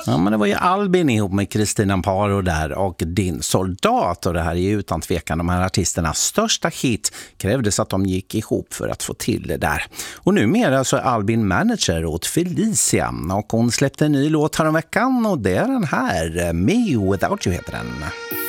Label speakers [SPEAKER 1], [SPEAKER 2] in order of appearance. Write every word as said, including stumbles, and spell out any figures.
[SPEAKER 1] Ja, men det var ju Albin ihop med Kristina Amparo där och Din soldat, och det här är ju utan tvekan de här artisternas största hit. Krävdes att de gick ihop för att få till det där. Och numera så är Albin manager åt Felicia och hon släppte en ny låt här om veckan och det är den här, Me Without You heter den.